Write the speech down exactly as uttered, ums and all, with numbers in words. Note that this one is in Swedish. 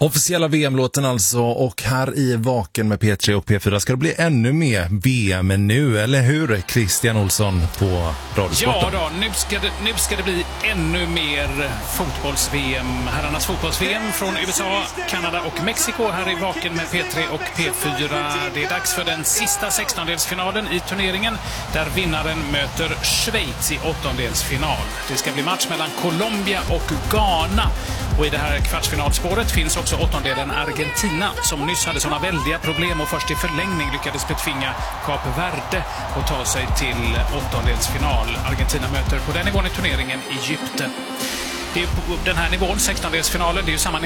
Officiella V M-låten alltså, och här i Vaken med P tre och P fyra ska det bli ännu mer V M nu, eller hur Christian Olsson på Radiosporten? Ja då, nu ska det, nu ska det bli ännu mer fotbolls-V M. Herrarnas fotbolls-V M från U S A, Kanada och Mexiko här i Vaken med P tre och P fyra. Det är dags för den sista sextondelsfinalen i turneringen där vinnaren möter Schweiz i åttondelsfinal. Det ska bli match mellan Colombia och Ghana. Och i det här kvartsfinalspåret finns också åttondelen Argentina som nyss hade sådana väldiga problem och först i förlängning lyckades betvinga Kap Verde och ta sig till åttondelsfinal. Argentina möter på den nivån i turneringen Egypten. Det är på den här nivån, sextondelsfinalen, det är ju samma